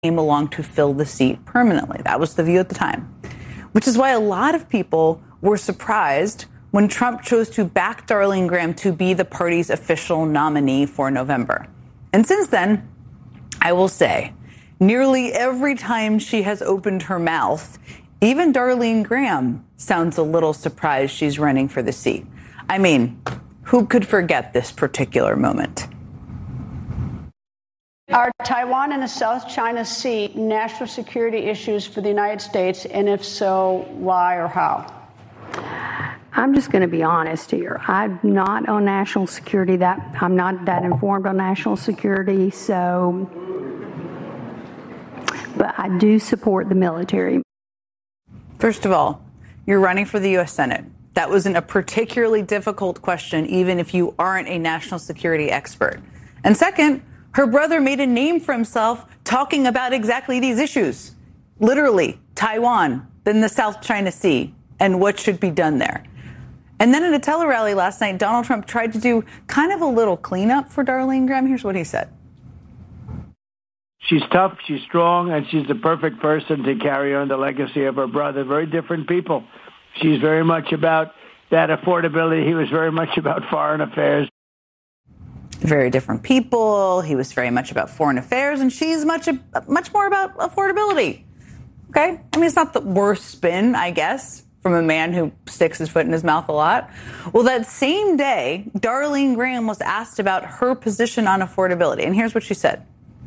came along to fill the seat permanently. That was the view at the time, which is why a lot of people were surprised when Trump chose to back Darlene Graham to be the party's official nominee for November. And since then, I will say, nearly every time she has opened her mouth, even Darlene Graham sounds a little surprised she's running for the seat. I mean, who could forget this particular moment? Are Taiwan and the South China Sea national security issues for the United States? And if so, why or how? I'm just going to be honest here. I'm not on national security. I'm not that informed on national security. But I do support the military. First of all, you're running for the U.S. Senate. That wasn't a particularly difficult question, even if you aren't a national security expert. And second, her brother made a name for himself talking about exactly these issues. Literally, Taiwan, then the South China Sea, and what should be done there. And then at a tele-rally last night, Donald Trump tried to do kind of a little cleanup for Darlene Graham. Here's what he said. She's tough, she's strong, and she's the perfect person to carry on the legacy of her brother. Very different people. She's very much about that affordability. He was very much about foreign affairs. Very different people. He was very much about foreign affairs, and she's much more about affordability. Okay? I mean, it's not the worst spin, I guess, from a man who sticks his foot in his mouth a lot. Well, that same day, Darlene Graham was asked about her position on affordability, and here's what she said.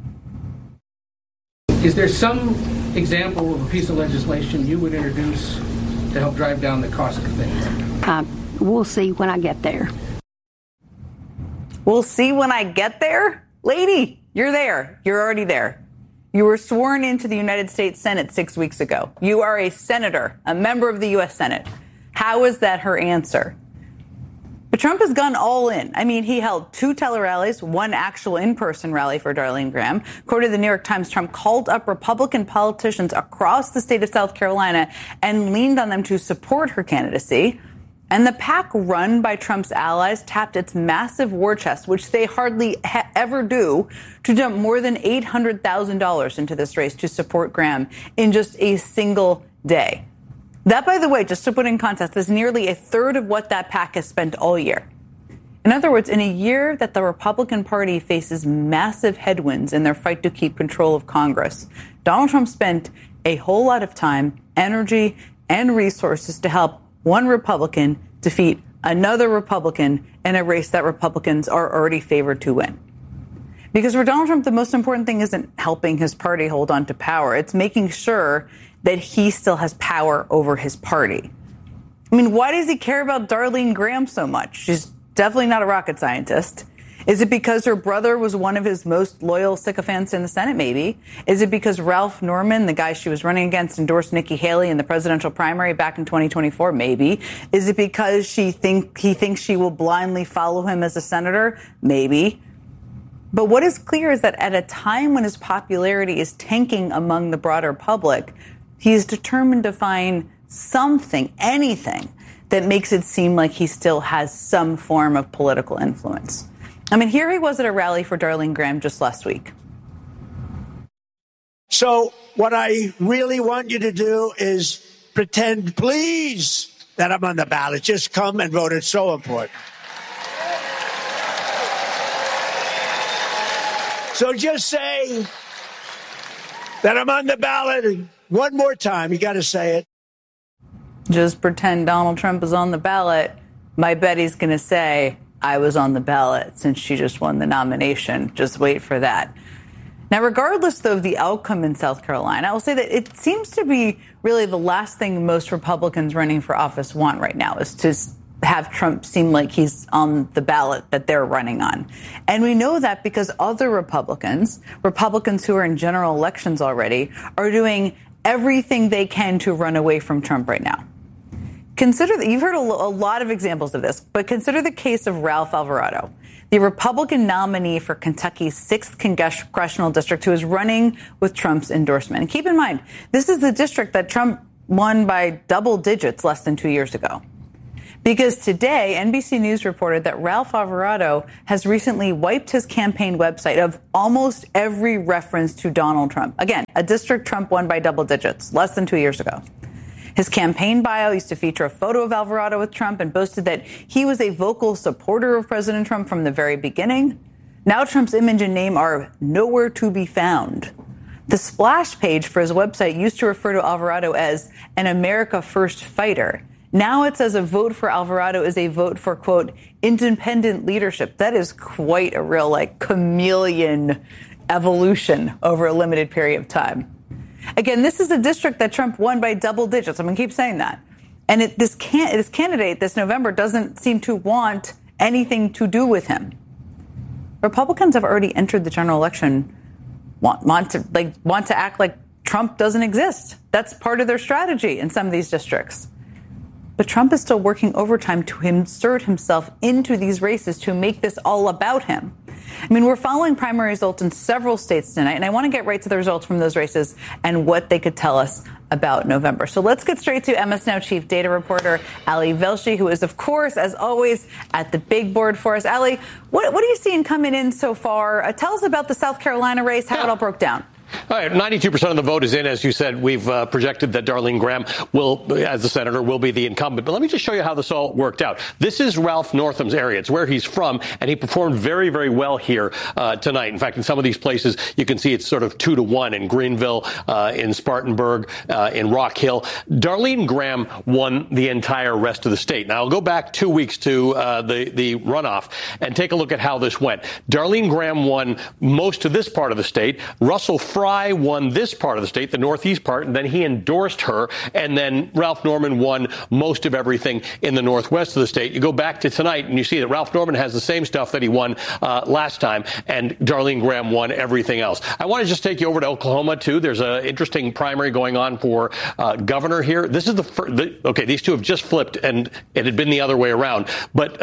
Is there some example of a piece of legislation you would introduce to help drive down the cost of things? We'll see when I get there. We'll see when I get there? Lady, you're there. You're already there. You were sworn into the United States Senate 6 weeks ago. You are a senator, a member of the U.S. Senate. How is that her answer? But Trump has gone all in. I mean, he held 2 tele-rallies, 1 actual in-person rally for Darlene Graham. According to the New York Times, Trump called up Republican politicians across the state of South Carolina and leaned on them to support her candidacy. And the PAC run by Trump's allies tapped its massive war chest, which they hardly ever do, to dump more than $800,000 into this race to support Graham in just a single day. That, by the way, just to put in context, is nearly a third of what that PAC has spent all year. In other words, in a year that the Republican Party faces massive headwinds in their fight to keep control of Congress, Donald Trump spent a whole lot of time, energy, and resources to help one Republican defeat another Republican in a race that Republicans are already favored to win. Because for Donald Trump, the most important thing isn't helping his party hold on to power. It's making sure that he still has power over his party. I mean, why does he care about Darlene Graham so much? She's definitely not a rocket scientist. Is it because her brother was one of his most loyal sycophants in the Senate? Maybe. Is it because Ralph Norman, the guy she was running against, endorsed Nikki Haley in the presidential primary back in 2024? Maybe. Is it because he thinks she will blindly follow him as a senator? Maybe. But what is clear is that at a time when his popularity is tanking among the broader public, he is determined to find something, anything, that makes it seem like he still has some form of political influence. I mean, here he was at a rally for Darlene Graham just last week. So what I really want you to do is pretend, please, that I'm on the ballot. Just come and vote. It's so important. So just say that I'm on the ballot. One more time. You got to say it. Just pretend Donald Trump is on the ballot. My bet he's going to say, I was on the ballot since she just won the nomination. Just wait for that. Now, regardless, though, of the outcome in South Carolina, I will say that it seems to be really the last thing most Republicans running for office want right now is to have Trump seem like he's on the ballot that they're running on. And we know that because other Republicans who are in general elections already, are doing everything they can to run away from Trump right now. Consider that you've heard a lot of examples of this, but consider the case of Ralph Alvarado, the Republican nominee for Kentucky's 6th congressional district, who is running with Trump's endorsement. And keep in mind, this is the district that Trump won by double digits less than 2 years ago. Because today, NBC News reported that Ralph Alvarado has recently wiped his campaign website of almost every reference to Donald Trump. Again, a district Trump won by double digits less than 2 years ago. His campaign bio used to feature a photo of Alvarado with Trump and boasted that he was a vocal supporter of President Trump from the very beginning. Now Trump's image and name are nowhere to be found. The splash page for his website used to refer to Alvarado as an America First fighter. Now it says a vote for Alvarado is a vote for, quote, independent leadership. That is quite a real, chameleon evolution over a limited period of time. Again, this is a district that Trump won by double digits. I'm going to keep saying that. And this candidate this November doesn't seem to want anything to do with him. Republicans have already entered the general election, want to act like Trump doesn't exist. That's part of their strategy in some of these districts. But Trump is still working overtime to insert himself into these races to make this all about him. I mean, we're following primary results in several states tonight, and I want to get right to the results from those races and what they could tell us about November. So let's get straight to MS Now chief data reporter Ali Velshi, who is, of course, as always, at the big board for us. Ali, what are you seeing coming in so far? Tell us about the South Carolina race, how it all broke down. All right, 92% of the vote is in. As you said, we've projected that Darlene Graham will, as the senator, will be the incumbent. But let me just show you how this all worked out. This is Ralph Northam's area. It's where he's from, and he performed very, very well here tonight. In fact, in some of these places, you can see it's sort of 2-1 in Greenville, in Spartanburg, in Rock Hill. Darlene Graham won the entire rest of the state. Now, I'll go back 2 weeks to the runoff and take a look at how this went. Darlene Graham won most of this part of the state. Russell Fry won this part of the state, the northeast part, and then he endorsed her. And then Ralph Norman won most of everything in the northwest of the state. You go back to tonight and you see that Ralph Norman has the same stuff that he won last time, and Darlene Graham won everything else. I want to just take you over to Oklahoma, too. There's an interesting primary going on for governor here. This is okay, these two have just flipped, and it had been the other way around. But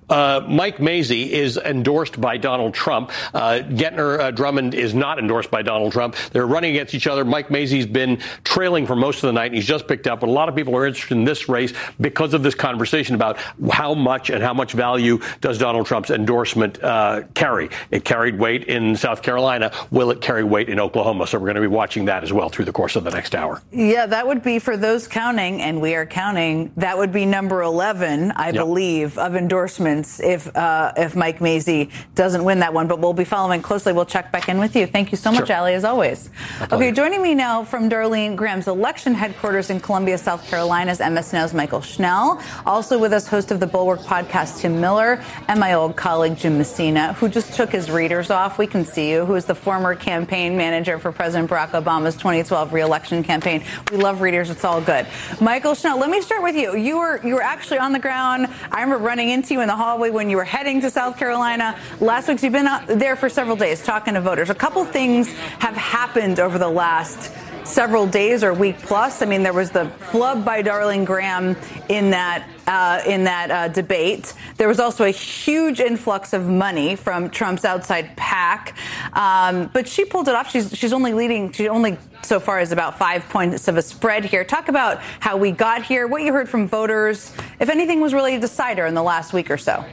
Mike Mazzei is endorsed by Donald Trump. Gentner Drummond is not endorsed by Donald Trump. They're running against each other. Mike Mazzei's been trailing for most of the night, and he's just picked up. But a lot of people are interested in this race because of this conversation about how much value does Donald Trump's endorsement carry. It carried weight in South Carolina. Will it carry weight in Oklahoma? So we're going to be watching that as well through the course of the next hour. Yeah, that would be, for those counting, and we are counting, that would be number 11, I believe, of endorsements if Mike Mazzei doesn't win that one. But we'll be following closely. We'll check back in with you. Thank you so much, Ali, as always. Okay, joining me now from Darlene Graham's election headquarters in Columbia, South Carolina, is MS Now's Michael Schnell. Also with us, host of the Bulwark podcast, Tim Miller, and my old colleague, Jim Messina, who just took his readers off. We can see you, who is the former campaign manager for President Barack Obama's 2012 re-election campaign. We love readers. It's all good. Michael Schnell, let me start with you. You were actually on the ground. I remember running into you in the hallway when you were heading to South Carolina last week. So you've been out there for several days talking to voters. A couple things have happened over the last several days or week plus. I mean, there was the flub by Darlene Graham in that debate. There was also a huge influx of money from Trump's outside PAC, but she pulled it off. She's only so far is about 5 points of a spread here. Talk about how we got here, what you heard from voters, if anything was really a decider in the last week or so.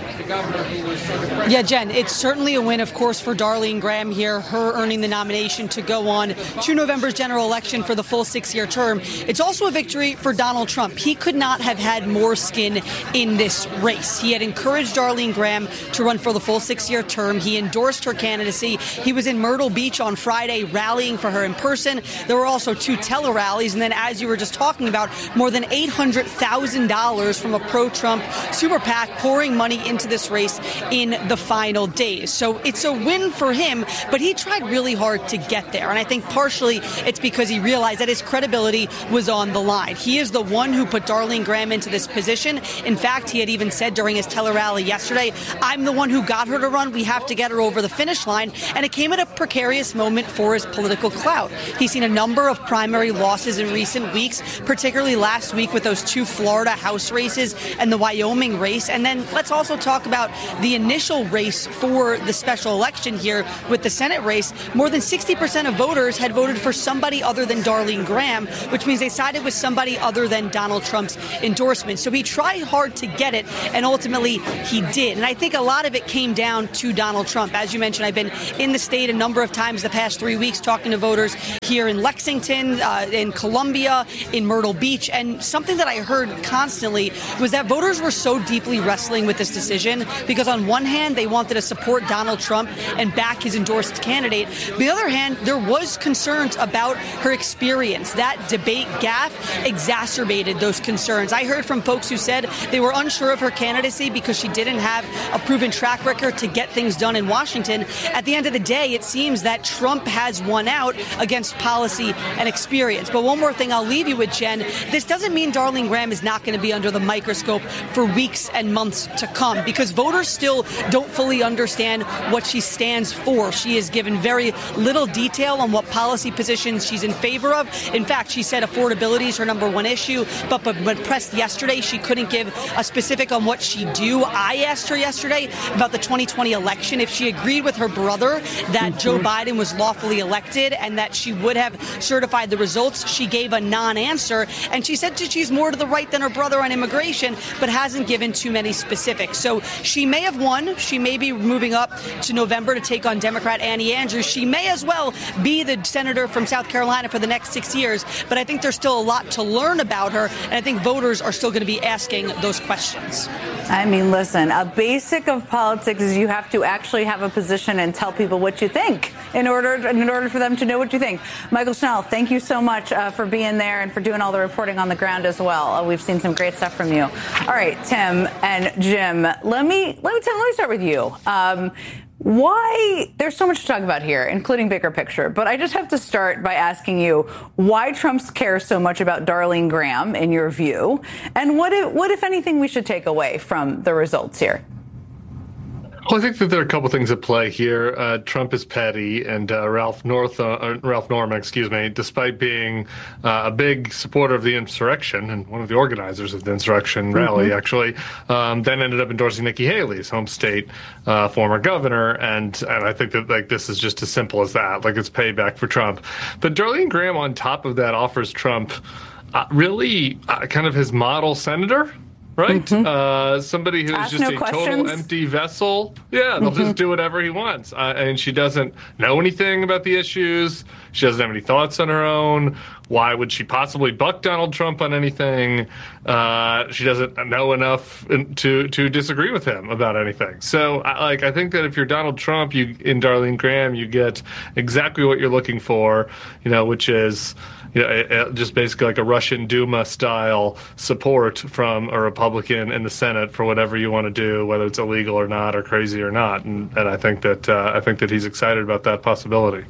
Yeah, Jen, it's certainly a win, of course, for Darlene Graham here, her earning the nomination to go on to November's general election for the full 6-year term. It's also a victory for Donald Trump. He could not have had more skin in this race. He had encouraged Darlene Graham to run for the full 6-year term. He endorsed her candidacy. He was in Myrtle Beach on Friday rallying for her in person. There were also 2 tele-rallies. And then, as you were just talking about, more than $800,000 from a pro-Trump super PAC pouring money into this race in the final days. So it's a win for him, but he tried really hard to get there. And I think partially it's because he realized that his credibility was on the line. He is the one who put Darlene Graham into this position. In fact, he had even said during his tele-rally yesterday, I'm the one who got her to run. We have to get her over the finish line. And it came at a precarious moment for his political clout. He's seen a number of primary losses in recent weeks, particularly last week with those 2 Florida House races and the Wyoming race. And then let's also talk talk about the initial race for the special election here with the Senate race, more than 60% of voters had voted for somebody other than Darlene Graham, which means they sided with somebody other than Donald Trump's endorsement. So he tried hard to get it, and ultimately he did. And I think a lot of it came down to Donald Trump. As you mentioned, I've been in the state a number of times the past 3 weeks talking to voters here in Lexington, in Columbia, in Myrtle Beach. And something that I heard constantly was that voters were so deeply wrestling with this decision because on one hand, they wanted to support Donald Trump and back his endorsed candidate. On the other hand, there was concerns about her experience. That debate gaffe exacerbated those concerns. I heard from folks who said they were unsure of her candidacy because she didn't have a proven track record to get things done in Washington. At the end of the day, it seems that Trump has won out against policy and experience. But one more thing I'll leave you with, Jen. This doesn't mean Darlene Graham is not going to be under the microscope for weeks and months to come because voters still don't fully understand what she stands for. She has given very little detail on what policy positions she's in favor of. In fact, she said affordability is her number one issue, but when pressed yesterday, she couldn't give a specific on what she'd do. I asked her yesterday about the 2020 election if she agreed with her brother that Joe Biden was lawfully elected and that she would have certified the results. She gave a non-answer, and she said she's more to the right than her brother on immigration, but hasn't given too many specifics. So she may have won. She may be moving up to November to take on Democrat Annie Andrews. She may as well be the senator from South Carolina for the next 6 years, but I think there's still a lot to learn about her, and I think voters are still going to be asking those questions. I mean, listen, a basic of politics is you have to actually have a position and tell people what you think in order for them to know what you think. Michael Schnell, thank you so much for being there and for doing all the reporting on the ground as well. We've seen some great stuff from you. All right, Tim and Jim, let me start with you. Why there's so much to talk about here, including bigger picture, but I just have to start by asking you why Trump cares so much about Darlene Graham in your view, and what if anything we should take away from the results here? Well, I think that there are a couple things at play here. Trump is petty, and Ralph Norman, despite being a big supporter of the insurrection and one of the organizers of the insurrection rally, actually, then ended up endorsing Nikki Haley, his home state former governor, and I think that this is just as simple as that. It's payback for Trump. But Darlene Graham, on top of that, offers Trump really kind of his model senator. Right? Somebody who's just a total empty vessel. Yeah, they'll just do whatever he wants. And she doesn't know anything about the issues. She doesn't have any thoughts on her own. Why would she possibly buck Donald Trump on anything? She doesn't know enough to disagree with him about anything. So, I think that if you're Donald Trump, in Darlene Graham, you get exactly what you're looking for, which is just basically like a Russian Duma style support from a Republican in the Senate for whatever you want to do, whether it's illegal or not, or crazy or not. And I think that he's excited about that possibility.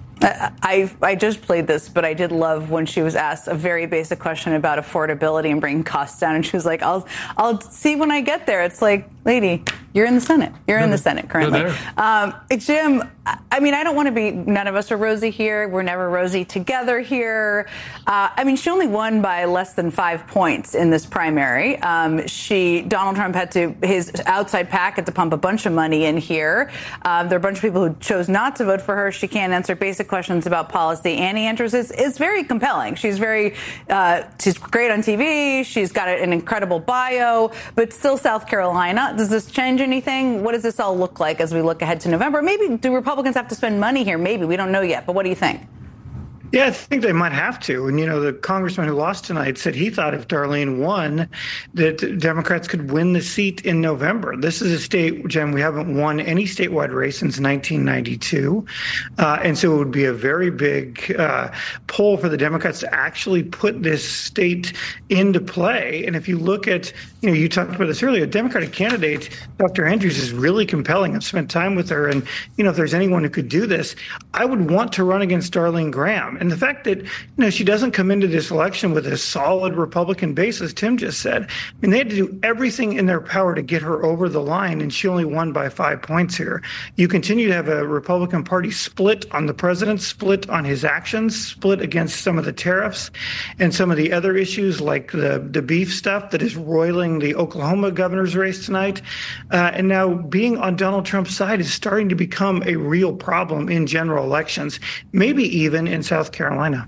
I just played this, but I did love when she was asked a very basic question about affordability and bringing costs down, and she was like, "I'll see when I get there." It's like, lady, you're in the Senate. You're in the Senate currently. Jim, I mean, I don't want to be. None of us are rosy here. We're never rosy together here. She only won by less than 5 points in this primary. Donald Trump his outside PAC had to pump a bunch of money in here. There are a bunch of people who chose not to vote for her. She can't answer basic questions about policy. Annie Andrews is very compelling. She's great on TV. She's got an incredible bio, but still South Carolina. Does this change anything? What does this all look like as we look ahead to November? Maybe do Republicans have to spend money here? Maybe. We don't know yet. But what do you think? Yeah, I think they might have to. And, the congressman who lost tonight said he thought if Darlene won, that Democrats could win the seat in November. This is a state, Jen, we haven't won any statewide race since 1992. And so it would be a very big poll for the Democrats to actually put this state into play. And if you look at, you talked about this earlier, a Democratic candidate, Dr. Andrews, is really compelling. I've spent time with her. And, if there's anyone who could do this, I would want to run against Darlene Graham. And the fact that, she doesn't come into this election with a solid Republican base, as Tim just said, they had to do everything in their power to get her over the line, and she only won by 5 points here. You continue to have a Republican Party split on the president, split on his actions, split against some of the tariffs and some of the other issues like the beef stuff that is roiling the Oklahoma governor's race tonight. And now being on Donald Trump's side is starting to become a real problem in general elections, maybe even in South Carolina.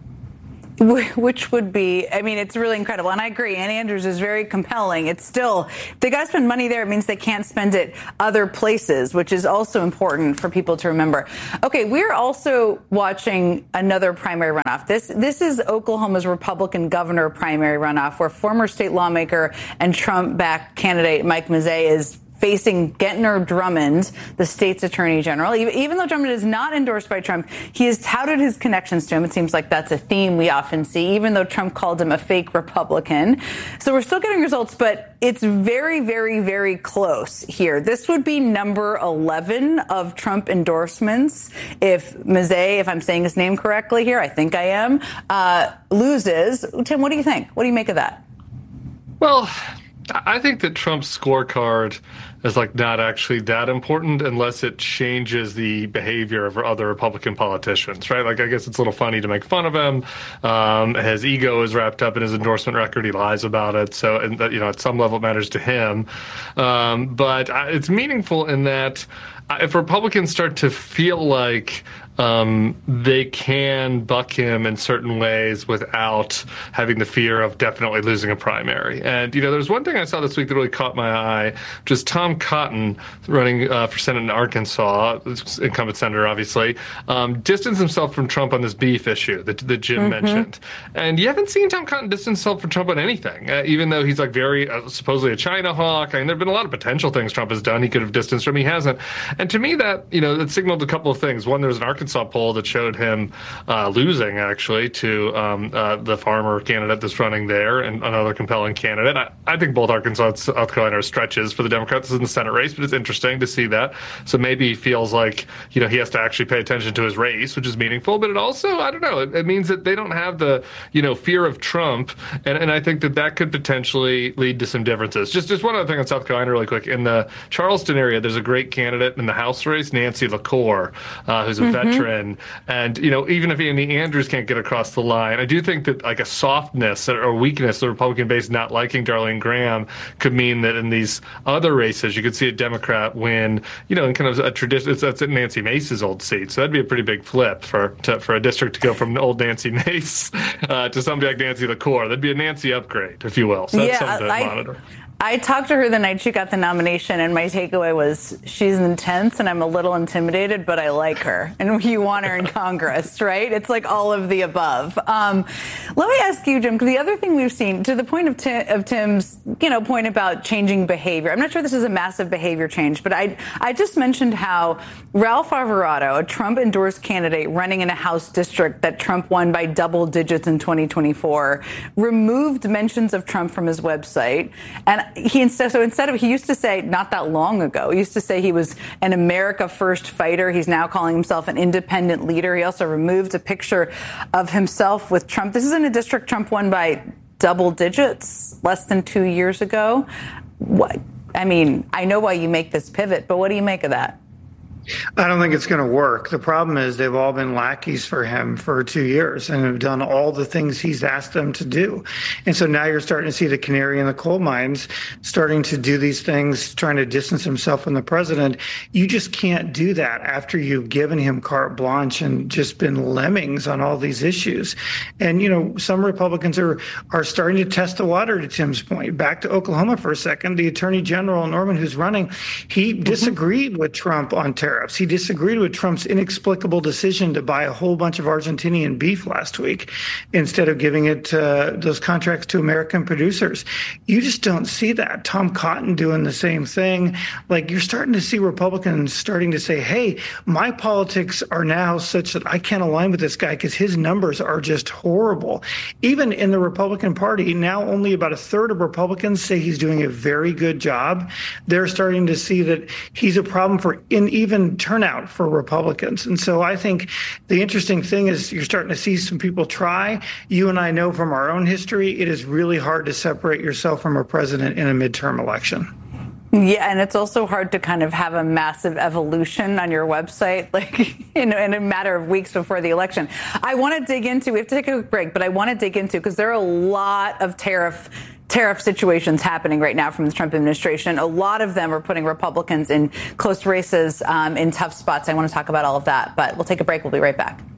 Which would be, I mean, it's really incredible. And I agree, Ann Andrews is very compelling. It's still, if they got to spend money there, it means they can't spend it other places, which is also important for people to remember. Okay, we're also watching another primary runoff. This is Oklahoma's Republican governor primary runoff, where former state lawmaker and Trump-backed candidate Mike Mazzei is facing Gentner Drummond, the state's attorney general. Even though Drummond is not endorsed by Trump, he has touted his connections to him. It seems like that's a theme we often see, even though Trump called him a fake Republican. So we're still getting results, but it's very, very, very close here. This would be number 11 of Trump endorsements if Mazzei, if I'm saying his name correctly here, I think I am, loses. Tim, what do you think? What do you make of that? Well, I think that Trump's scorecard is not actually that important unless it changes the behavior of other Republican politicians, right? I guess it's a little funny to make fun of him. His ego is wrapped up in his endorsement record. He lies about it. So, at some level it matters to him. But it's meaningful in that if Republicans start to feel like they can buck him in certain ways without having the fear of definitely losing a primary. And, there's one thing I saw this week that really caught my eye, which is Tom Cotton, running for Senate in Arkansas, incumbent senator, obviously, distanced himself from Trump on this beef issue that Jim mentioned. And you haven't seen Tom Cotton distance himself from Trump on anything, even though he's very supposedly a China hawk. I mean, there have been a lot of potential things Trump has done he could have distanced from. He hasn't. And to me, that, it signaled a couple of things. One, there was an Arkansas poll that showed him losing, actually, to the farmer candidate that's running there and another compelling candidate. I think both Arkansas and South Carolina are stretches for the Democrats in the Senate race, but it's interesting to see that. So maybe he feels like, he has to actually pay attention to his race, which is meaningful. But it also, I don't know, it means that they don't have the, fear of Trump. And I think that could potentially lead to some differences. Just one other thing on South Carolina really quick. In the Charleston area, there's a great candidate in the House race, Nancy LaCour, who's a veteran. And, even if Andy Andrews can't get across the line, I do think that a softness or weakness, the Republican base not liking Darlene Graham, could mean that in these other races, you could see a Democrat win, in kind of a tradition. That's at Nancy Mace's old seat. So that'd be a pretty big flip for a district to go from old Nancy Mace to somebody like Nancy LaCour. That'd be a Nancy upgrade, if you will. So that's something to monitor. I talked to her the night she got the nomination, and my takeaway was she's intense, and I'm a little intimidated, but I like her. And you want her in Congress, right? It's all of the above. Let me ask you, Jim, because the other thing we've seen, to the point of Tim's, point about changing behavior, I'm not sure this is a massive behavior change, but I just mentioned how Ralph Alvarado, a Trump-endorsed candidate running in a House district that Trump won by double digits in 2024, removed mentions of Trump from his website. And he used to say, not that long ago, he used to say he was an America First fighter. He's now calling himself an independent leader. He also removed a picture of himself with Trump. This is in a district Trump won by double digits less than 2 years ago. I know why you make this pivot, but what do you make of that? I don't think it's going to work. The problem is they've all been lackeys for him for 2 years and have done all the things he's asked them to do. And so now you're starting to see the canary in the coal mines starting to do these things, trying to distance himself from the president. You just can't do that after you've given him carte blanche and just been lemmings on all these issues. And, some Republicans are starting to test the water, to Tim's point. Back to Oklahoma for a second. The Attorney General, Norman, who's running, he disagreed with Trump on tariffs. He disagreed with Trump's inexplicable decision to buy a whole bunch of Argentinian beef last week instead of giving it those contracts to American producers. You just don't see that. Tom Cotton doing the same thing. You're starting to see Republicans starting to say, hey, my politics are now such that I can't align with this guy because his numbers are just horrible. Even in the Republican Party, now only about a third of Republicans say he's doing a very good job. They're starting to see that he's a problem for even turnout for Republicans. And so I think the interesting thing is you're starting to see some people try. You and I know from our own history, it is really hard to separate yourself from a president in a midterm election. Yeah, and it's also hard to kind of have a massive evolution on your website, like in a matter of weeks before the election. I want to dig into, we have to take a quick break, but I want to dig into, because there are a lot of tariff situations happening right now from the Trump administration. A lot of them are putting Republicans in close races, in tough spots. I want to talk about all of that, but we'll take a break. We'll be right back.